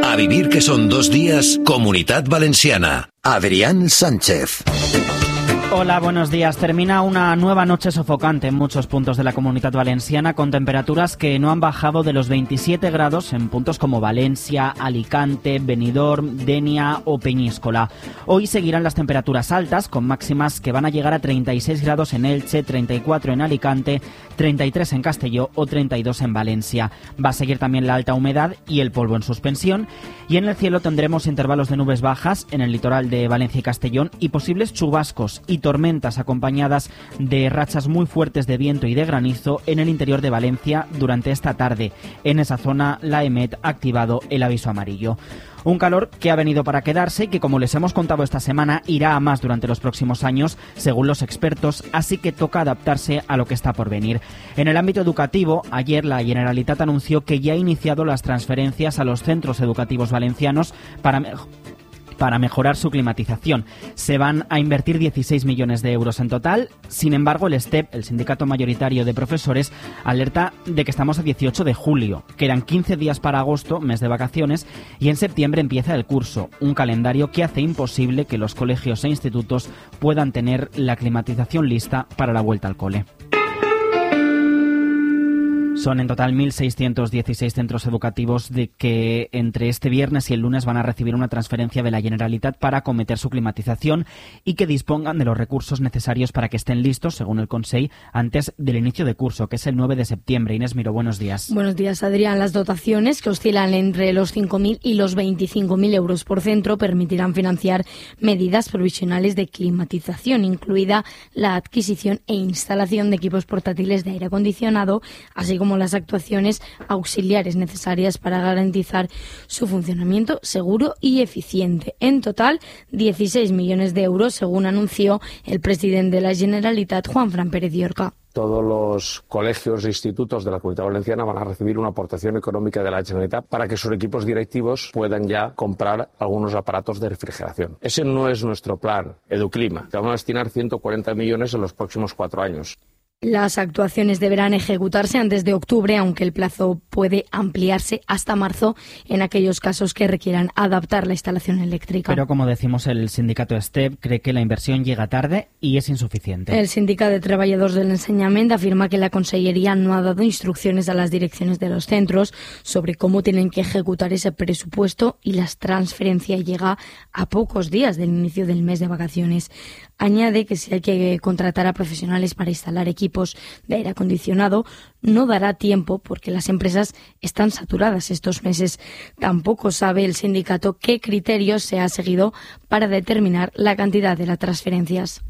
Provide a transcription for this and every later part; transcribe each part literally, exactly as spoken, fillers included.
A vivir que son dos días, Comunitat Valenciana. Adrián Sánchez. Hola, buenos días. Termina una nueva noche sofocante en muchos puntos de la Comunitat Valenciana, con temperaturas que no han bajado de los veintisiete grados en puntos como Valencia, Alicante, Benidorm, Denia o Peñíscola. Hoy seguirán las temperaturas altas, con máximas que van a llegar a treinta y seis grados en Elche, treinta y cuatro en Alicante, treinta y tres en Castelló o treinta y dos en Valencia. Va a seguir también la alta humedad y el polvo en suspensión. Y en el cielo tendremos intervalos de nubes bajas en el litoral de Valencia y Castellón y posibles chubascos y tormentas acompañadas de rachas muy fuertes de viento y de granizo en el interior de Valencia durante esta tarde. En esa zona la EMET ha activado el aviso amarillo. Un calor que ha venido para quedarse y que, como les hemos contado esta semana, irá a más durante los próximos años, según los expertos, así que toca adaptarse a lo que está por venir. En el ámbito educativo, ayer la Generalitat anunció que ya ha iniciado las transferencias a los centros educativos valencianos para para mejorar su climatización. Se van a invertir dieciséis millones de euros en total. Sin embargo, el S T E P, el sindicato mayoritario de profesores, alerta de que estamos a dieciocho de julio. Quedan quince días para agosto, mes de vacaciones, y en septiembre empieza el curso. Un calendario que hace imposible que los colegios e institutos puedan tener la climatización lista para la vuelta al cole. Son en total mil seiscientos dieciséis centros educativos de que entre este viernes y el lunes van a recibir una transferencia de la Generalitat para acometer su climatización y que dispongan de los recursos necesarios para que estén listos, según el Consell, antes del inicio de curso, que es el nueve de septiembre. Inés Miró, buenos días. Buenos días, Adrián. Las dotaciones, que oscilan entre los cinco mil y los veinticinco mil euros por centro, permitirán financiar medidas provisionales de climatización, incluida la adquisición e instalación de equipos portátiles de aire acondicionado, así como las actuaciones auxiliares necesarias para garantizar su funcionamiento seguro y eficiente. En total, dieciséis millones de euros, según anunció el presidente de la Generalitat, Juanfran Pérez Llorca. Todos los colegios e institutos de la Comunidad Valenciana van a recibir una aportación económica de la Generalitat para que sus equipos directivos puedan ya comprar algunos aparatos de refrigeración. Ese no es nuestro plan Educlima. Vamos a destinar ciento cuarenta millones en los próximos cuatro años. Las actuaciones deberán ejecutarse antes de octubre, aunque el plazo puede ampliarse hasta marzo en aquellos casos que requieran adaptar la instalación eléctrica. Pero, como decimos, el sindicato S T E P cree que la inversión llega tarde y es insuficiente. El Sindicato de Trabajadores del Enseñament afirma que la Consellería no ha dado instrucciones a las direcciones de los centros sobre cómo tienen que ejecutar ese presupuesto y la transferencia llega a pocos días del inicio del mes de vacaciones. Añade que si hay que contratar a profesionales para instalar equipos de aire acondicionado, no dará tiempo porque las empresas están saturadas estos meses. Tampoco sabe el sindicato qué criterios se ha seguido para determinar la cantidad de las transferencias.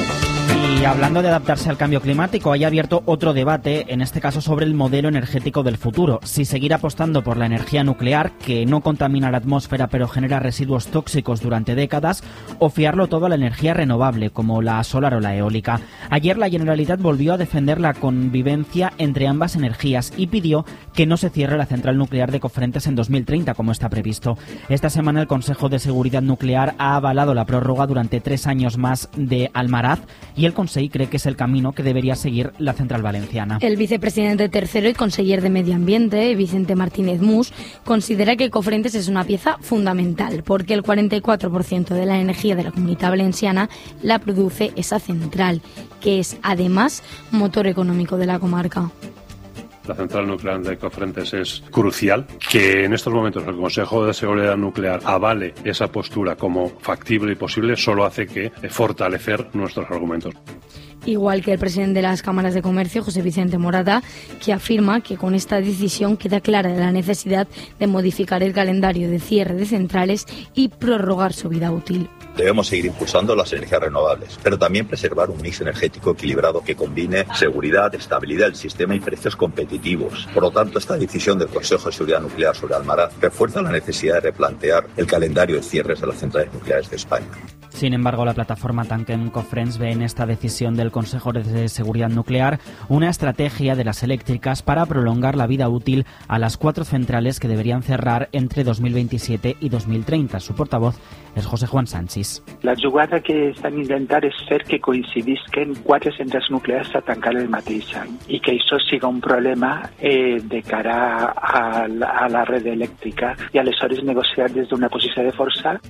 Y hablando de adaptarse al cambio climático, hay abierto otro debate, en este caso sobre el modelo energético del futuro. Si seguir apostando por la energía nuclear, que no contamina la atmósfera pero genera residuos tóxicos durante décadas, o fiarlo todo a la energía renovable, como la solar o la eólica. Ayer la Generalitat volvió a defender la convivencia entre ambas energías y pidió que no se cierre la central nuclear de Cofrentes en dos mil treinta, como está previsto. Esta semana el Consejo de Seguridad Nuclear ha avalado la prórroga durante tres años más de Almaraz y el Consell cree que es el camino que debería seguir la central valenciana. El vicepresidente tercero y conseller de Medio Ambiente, Vicente Martínez Mus, considera que Cofrentes es una pieza fundamental porque el cuarenta y cuatro por ciento de la energía de la Comunidad Valenciana la produce esa central, que es además motor económico de la comarca. La central nuclear de Cofrentes es crucial. Que en estos momentos el Consejo de Seguridad Nuclear avale esa postura como factible y posible solo hace que fortalecer nuestros argumentos. Igual que el presidente de las cámaras de comercio, José Vicente Morata, que afirma que con esta decisión queda clara la necesidad de modificar el calendario de cierre de centrales y prorrogar su vida útil. Debemos seguir impulsando las energías renovables, pero también preservar un mix energético equilibrado que combine seguridad, estabilidad del sistema y precios competitivos. Por lo tanto, esta decisión del Consejo de Seguridad Nuclear sobre Almaraz refuerza la necesidad de replantear el calendario de cierres de las centrales nucleares de España. Sin embargo, la plataforma Tanquem Cofrents ve en esta decisión del Consejo de Seguridad Nuclear una estrategia de las eléctricas para prolongar la vida útil a las cuatro centrales que deberían cerrar entre dos mil veintisiete y dos mil treinta. Su portavoz es José Juan Sanchis. país. La jugada que estan intentant és fer que coincidisquen quatre centrals nuclears a tancar el mateix any i que això siga un problema eh, de cara a la, a la red elèctrica i aleshores negociar des d'una posició de força.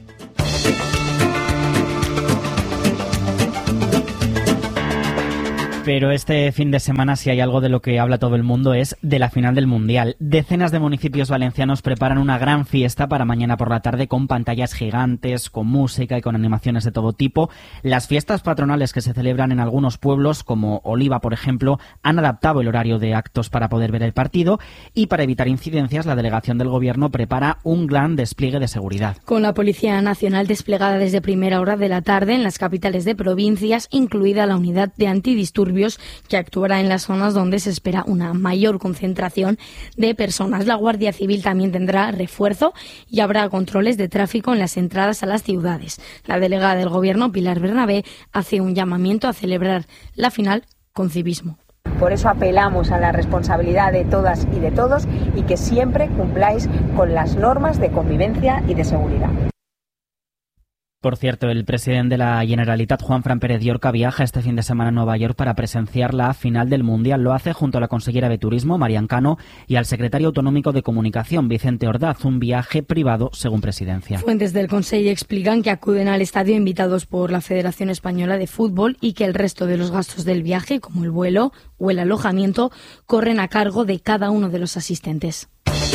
Pero este fin de semana, si hay algo de lo que habla todo el mundo, es de la final del Mundial. Decenas de municipios valencianos preparan una gran fiesta para mañana por la tarde con pantallas gigantes, con música y con animaciones de todo tipo. Las fiestas patronales que se celebran en algunos pueblos, como Oliva, por ejemplo, han adaptado el horario de actos para poder ver el partido y para evitar incidencias, la delegación del Gobierno prepara un gran despliegue de seguridad. Con la Policía Nacional desplegada desde primera hora de la tarde en las capitales de provincias, incluida la unidad de antidisturbios que actuará en las zonas donde se espera una mayor concentración de personas. La Guardia Civil también tendrá refuerzo y habrá controles de tráfico en las entradas a las ciudades. La delegada del Gobierno, Pilar Bernabé, hace un llamamiento a celebrar la final con civismo. Por eso apelamos a la responsabilidad de todas y de todos y que siempre cumpláis con las normas de convivencia y de seguridad. Por cierto, el presidente de la Generalitat, Juanfran Pérez Llorca, viaja este fin de semana a Nueva York para presenciar la final del Mundial. Lo hace junto a la consellera de Turismo, Marian Cano, y al secretario autonómico de Comunicación, Vicente Ordaz. Un viaje privado, según Presidencia. Fuentes del Consejo explican que acuden al estadio invitados por la Federación Española de Fútbol y que el resto de los gastos del viaje, como el vuelo o el alojamiento, corren a cargo de cada uno de los asistentes.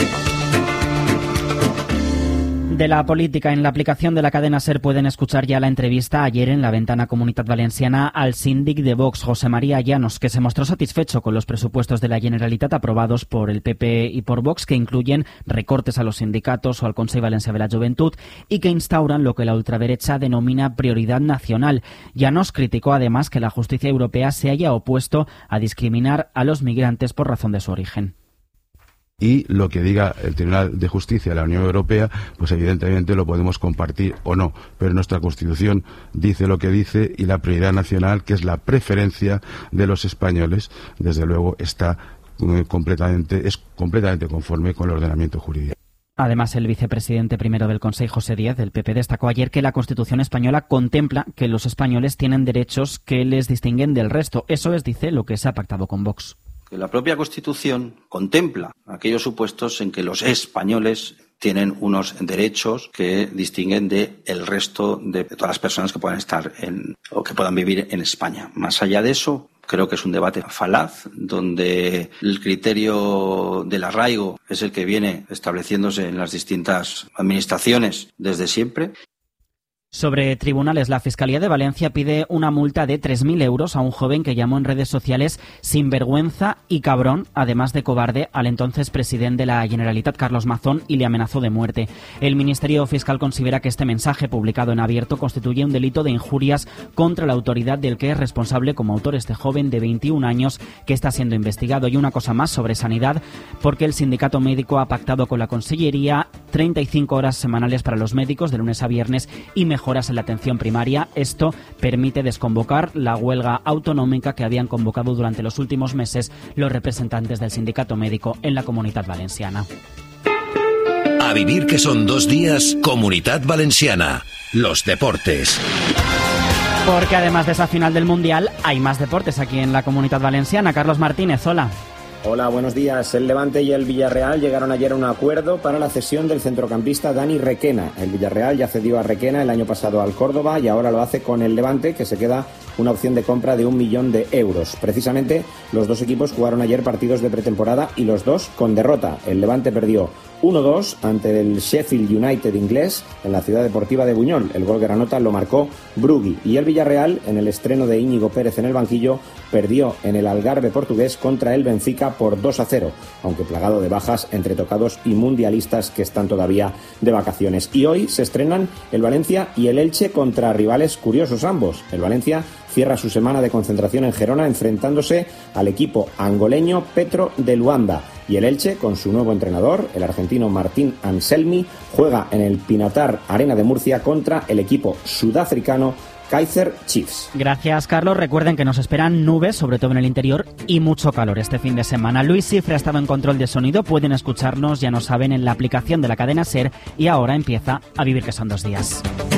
De la política, en la aplicación de la cadena SER pueden escuchar ya la entrevista ayer en la ventana Comunitat Valenciana al síndic de Vox, José María Llanos, que se mostró satisfecho con los presupuestos de la Generalitat aprobados por el P P y por Vox, que incluyen recortes a los sindicatos o al Consell Valencià de la Juventud y que instauran lo que la ultraderecha denomina prioridad nacional. Llanos criticó además que la justicia europea se haya opuesto a discriminar a los migrantes por razón de su origen. Y lo que diga el Tribunal de Justicia de la Unión Europea, pues evidentemente lo podemos compartir o no, pero nuestra Constitución dice lo que dice y la prioridad nacional, que es la preferencia de los españoles, desde luego está eh, completamente, es completamente conforme con el ordenamiento jurídico. Además, el vicepresidente primero del Consejo, José Díaz, del P P, destacó ayer que la Constitución española contempla que los españoles tienen derechos que les distinguen del resto. Eso es, dice, lo que se ha pactado con Vox. Que la propia Constitución contempla aquellos supuestos en que los españoles tienen unos derechos que distinguen del resto de todas las personas que puedan estar en, o que puedan vivir en España. Más allá de eso, creo que es un debate falaz, donde el criterio del arraigo es el que viene estableciéndose en las distintas administraciones desde siempre. Sobre tribunales, la Fiscalía de Valencia pide una multa de tres mil euros a un joven que llamó en redes sociales sinvergüenza y cabrón, además de cobarde, al entonces presidente de la Generalitat, Carlos Mazón, y le amenazó de muerte. El Ministerio Fiscal considera que este mensaje, publicado en abierto, constituye un delito de injurias contra la autoridad del que es responsable como autor este joven de veintiún años que está siendo investigado. Y una cosa más sobre sanidad, porque el sindicato médico ha pactado con la Consellería treinta y cinco horas semanales para los médicos de lunes a viernes y mejor mejoras en la atención primaria. Esto permite desconvocar la huelga autonómica que habían convocado durante los últimos meses los representantes del sindicato médico en la Comunitat Valenciana. A vivir que son dos días, Comunitat Valenciana. Los deportes. Porque además de esa final del Mundial, hay más deportes aquí en la Comunitat Valenciana. Carlos Martínez, hola. Hola, buenos días. El Levante y el Villarreal llegaron ayer a un acuerdo para la cesión del centrocampista Dani Requena. El Villarreal ya cedió a Requena el año pasado al Córdoba y ahora lo hace con el Levante, que se queda una opción de compra de un millón de euros. Precisamente, los dos equipos jugaron ayer partidos de pretemporada y los dos con derrota. El Levante perdió uno dos ante el Sheffield United inglés en la ciudad deportiva de Buñol. El gol granota lo marcó Brugui. Y el Villarreal, en el estreno de Íñigo Pérez en el banquillo, perdió en el Algarve portugués contra el Benfica por dos a cero, aunque plagado de bajas entre tocados y mundialistas que están todavía de vacaciones. Y hoy se estrenan el Valencia y el Elche contra rivales curiosos ambos. El Valencia cierra su semana de concentración en Gerona enfrentándose al equipo angoleño Petro de Luanda. Y el Elche, con su nuevo entrenador, el argentino Martín Anselmi, juega en el Pinatar Arena de Murcia contra el equipo sudafricano Kaizer Chiefs. Gracias, Carlos. Recuerden que nos esperan nubes, sobre todo en el interior, y mucho calor este fin de semana. Luis Cifre ha estado en control de sonido. Pueden escucharnos, ya nos saben, en la aplicación de la cadena SER. Y ahora empieza A Vivir que son dos días.